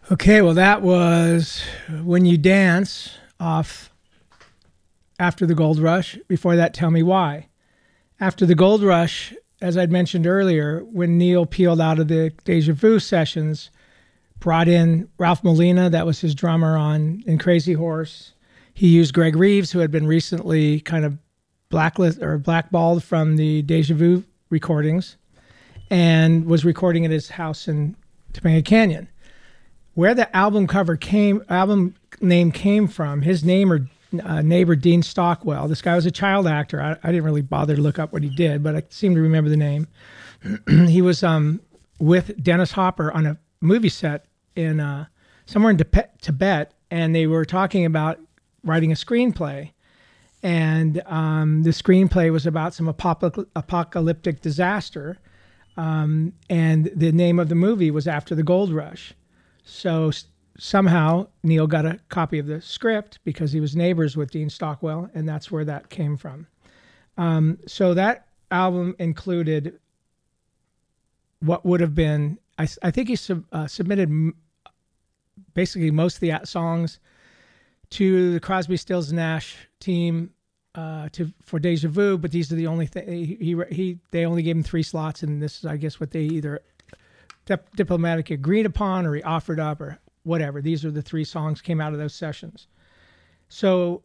Okay, well, that was When You Dance off After the Gold Rush. Before that, Tell Me Why. After the Gold Rush, as I'd mentioned earlier, when Neil peeled out of the Deja Vu sessions, brought in Ralph Molina, that was his drummer in Crazy Horse. He used Greg Reeves, who had been recently kind of blackballed from the Deja Vu recordings, and was recording at his house in Topanga Canyon. Where the album name came from, his neighbor Dean Stockwell. This guy was a child actor. I didn't really bother to look up what he did, but I seem to remember the name. He was with Dennis Hopper on a movie set in somewhere in Tibet, and they were talking about writing a screenplay. And the screenplay was about some apocalyptic disaster, and the name of the movie was After the Gold Rush. So somehow Neil got a copy of the script because he was neighbors with Dean Stockwell, and that's where that came from. So that album included what would have been, I think he submitted basically most of the songs to the Crosby, Stills, Nash team for Deja Vu, but these are the only they only gave him 3 slots, and this is, I guess, what they either diplomatic agreed upon or he offered up or whatever. These are the 3 songs came out of those sessions. So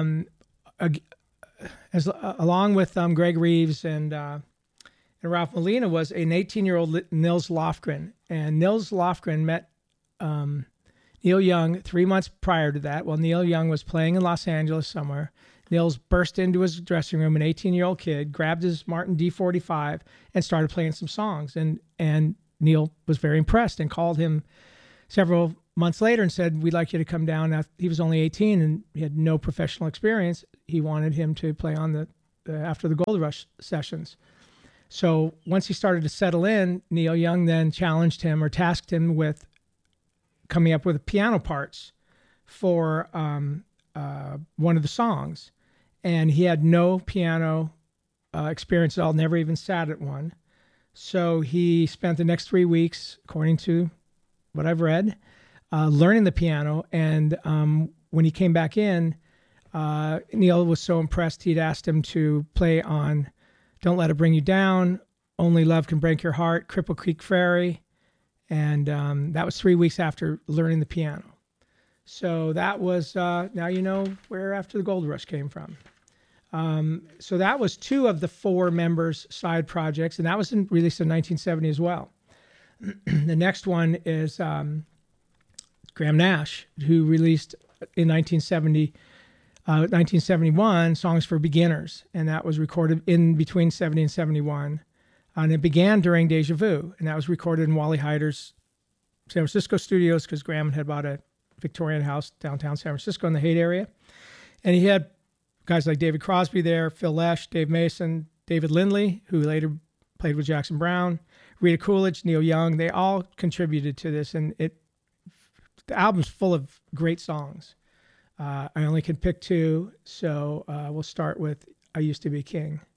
along with Greg Reeves and Ralph Molina was an 18-year-old Nils Lofgren. And Nils Lofgren met Neil Young 3 months prior to that. While Neil Young was playing in Los Angeles somewhere, Nils burst into his dressing room, an 18-year-old kid, grabbed his Martin D45 and started playing some songs. And Neil was very impressed and called him several months later and said, "We'd like you to come down." He was only 18 and he had no professional experience. He wanted him to play on the After the Gold Rush sessions. So once he started to settle in, Neil Young then challenged him or tasked him with coming up with piano parts for one of the songs. And he had no piano experience at all, never even sat at one. So he spent the next 3 weeks, according to what I've read, learning the piano. And when he came back in, Neil was so impressed, he'd asked him to play on Don't Let It Bring You Down, Only Love Can Break Your Heart, Cripple Creek Ferry. And that was 3 weeks after learning the piano. So that was, now you know where After the Gold Rush came from. So that was 2 of the 4 members' side projects, and that was released in 1970 as well. The next one is Graham Nash, who released in 1971 Songs for Beginners, and that was recorded in between 70 and 71. And it began during Deja Vu, and that was recorded in Wally Heider's San Francisco studios because Graham had bought a Victorian house downtown San Francisco in the Haight area. And he had guys like David Crosby there, Phil Lesh, Dave Mason, David Lindley, who later played with Jackson Browne, Rita Coolidge, Neil Young. They all contributed to this, and the album's full of great songs. I only can pick 2, so we'll start with I Used to Be King.